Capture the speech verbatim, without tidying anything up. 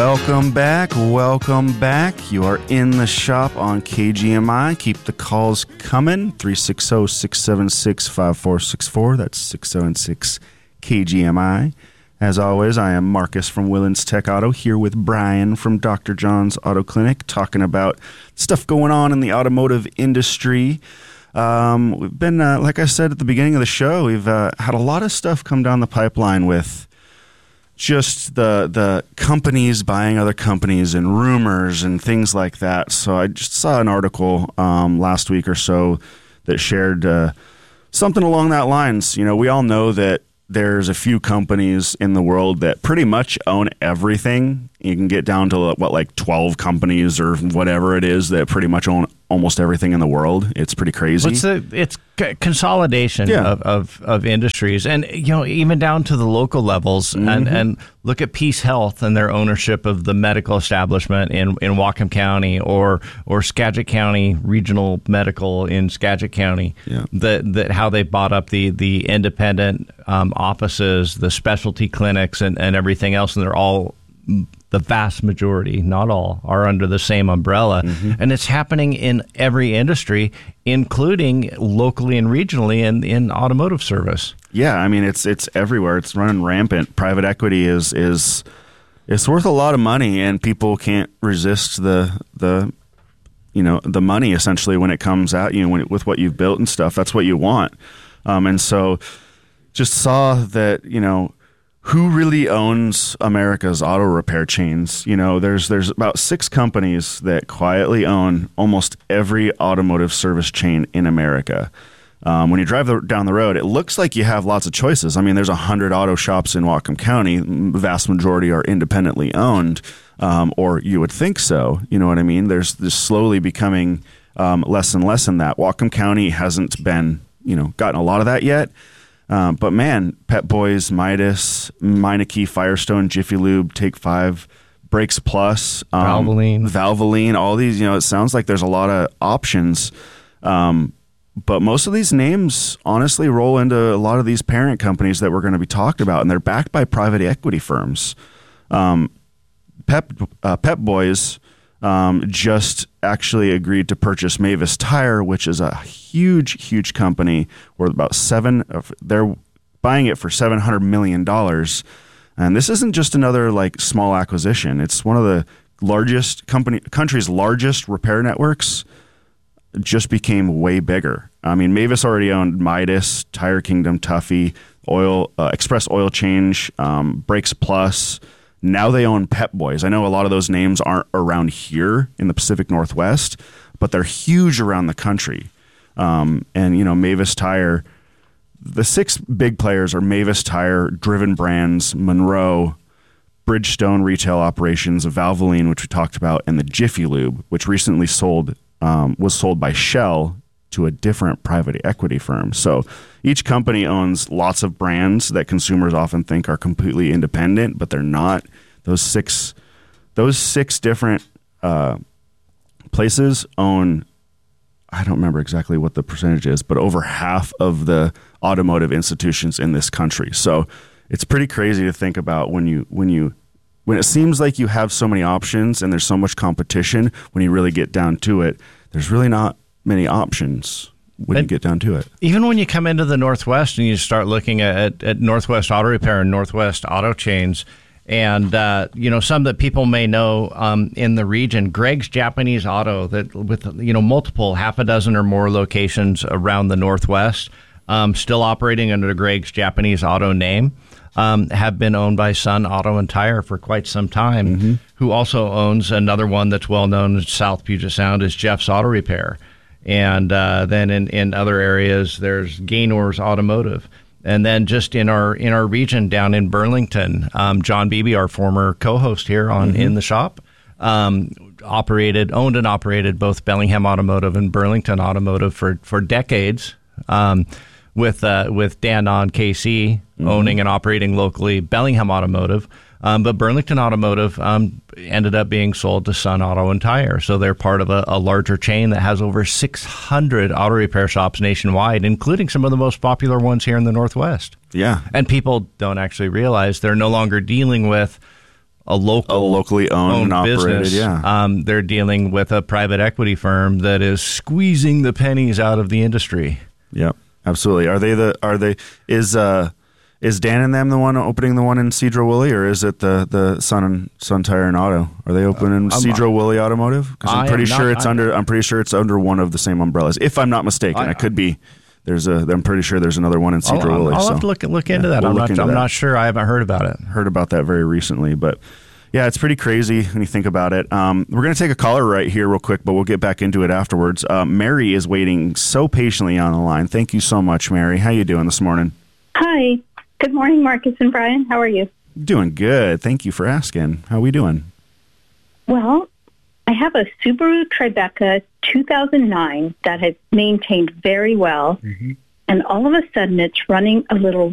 Welcome back. Welcome back. You are in the shop on K G M I. Keep the calls coming. three six zero, six seven six, five four six four. That's six seven six K G M I. As always, I am Marcus from Willens Tech Auto, here with Brian from Doctor John's Auto Clinic, talking about stuff going on in the automotive industry. Um, we've been, uh, like I said at the beginning of the show, we've uh, had a lot of stuff come down the pipeline with just the the companies buying other companies and rumors and things like that. So I just saw an article um, last week or so that shared uh, something along that lines. You know, we all know that there's a few companies in the world that pretty much own everything. You can get down to what, like twelve companies or whatever it is that pretty much own almost everything in the world. It's pretty crazy. It's a, it's consolidation yeah. of, of, of industries, and you know, even down to the local levels. Mm-hmm. And and look at Peace Health and their ownership of the medical establishment in, in Whatcom County, or or Skagit County Regional Medical in Skagit County. Yeah. That that how they bought up the the independent um, offices, the specialty clinics, and, and everything else, and they're all, the vast majority, not all, are under the same umbrella. Mm-hmm. And it's happening in every industry, including locally and regionally in, in automotive service. Yeah, I mean, it's it's everywhere. It's running rampant. Private equity is is it's worth a lot of money, and people can't resist the the you know the money essentially when it comes out. You know, when it, with what you've built and stuff, that's what you want. Um, and so, just saw that you know. Who really owns America's auto repair chains? You know, there's there's about six companies that quietly own almost every automotive service chain in America. Um, when you drive the, down the road, it looks like you have lots of choices. I mean, there's a hundred auto shops in Whatcom County. The vast majority are independently owned, um, or you would think so. You know what I mean? There's this slowly becoming um, less and less in that. Whatcom County hasn't been, you know, gotten a lot of that yet. Um, but man, Pep Boys, Midas, Meineke, Firestone, Jiffy Lube, Take Five, Brakes Plus, um, Valvoline, Valvoline, all these, you know, it sounds like there's a lot of options. Um, but most of these names honestly roll into a lot of these parent companies that we're going to be talked about, and they're backed by private equity firms. Um, Pep, uh, Pep Boys um, just actually agreed to purchase Mavis Tire, which is a huge, huge company. Worth about seven. They're buying it for seven hundred million dollars, and this isn't just another like small acquisition. It's one of the largest company, country's largest repair networks. Just became way bigger. I mean, Mavis already owned Midas, Tire Kingdom, Tuffy, Oil uh, Express Oil Change, um, Brakes Plus. Now they own Pep Boys. I know a lot of those names aren't around here in the Pacific Northwest, but they're huge around the country. Um, and, you know, Mavis Tire, the six big players are Mavis Tire, Driven Brands, Monroe, Bridgestone Retail Operations, Valvoline, which we talked about, and the Jiffy Lube, which recently sold um, was sold by Shell to a different private equity firm. So each company owns lots of brands that consumers often think are completely independent, but they're not. Those six, those six different uh, places own, I don't remember exactly what the percentage is, but over half of the automotive institutions in this country. So it's pretty crazy to think about when you when you when it seems like you have so many options and there's so much competition. When you really get down to it, there's really not many options when but you get down to it. Even when you come into the Northwest and you start looking at, at Northwest Auto Repair and Northwest Auto Chains, and uh, you know, some that people may know um, in the region, Greg's Japanese Auto, that with you know multiple half a dozen or more locations around the Northwest, um, still operating under the Greg's Japanese Auto name, um, have been owned by Sun Auto and Tire for quite some time. Mm-hmm. Who also owns another one that's well known in South Puget Sound is Jeff's Auto Repair. And uh, then in, in other areas, there's Gaynor's Automotive. And then just in our in our region down in Burlington, um, John Beebe, our former co-host here on mm-hmm. In the Shop, um, operated, owned and operated both Bellingham Automotive and Burlington Automotive for, for decades, um, with uh, with Dan on K C mm-hmm. owning and operating locally Bellingham Automotive. Um, but Burlington Automotive um, ended up being sold to Sun Auto and Tire. So they're part of a, a larger chain that has over six hundred auto repair shops nationwide, including some of the most popular ones here in the Northwest. Yeah. And people don't actually realize they're no longer dealing with a local, a locally owned, owned and operated. business. Yeah, um, they're dealing with a private equity firm that is squeezing the pennies out of the industry. Yep, absolutely. Are they the? Are they? Is uh, is Dan and them the one opening the one in Sedro-Woolley, or is it the the Sun and Sun Tire and Auto? Are they opening uh, Sedro-Woolley Automotive? Because I'm pretty sure not, it's I'm, under. I'm pretty sure it's under one of the same umbrellas. If I'm not mistaken, I, I could be. There's a. I'm pretty sure there's another one in Sedro-Woolley. I'll, I'll so. have to look look into yeah, that. We'll I'm look not. into I'm that. not sure. I haven't heard about it. Heard about that very recently, but yeah, it's pretty crazy when you think about it. Um, we're going to take a caller right here real quick, but we'll get back into it afterwards. Uh, Mary is waiting so patiently on the line. Thank you so much, Mary. How you doing this morning? Hi. Good morning, Marcus and Brian. How are you? Doing good. Thank you for asking. How are we doing? Well, I have a Subaru Tribeca two thousand nine that has maintained very well. Mm-hmm. And all of a sudden, it's running a little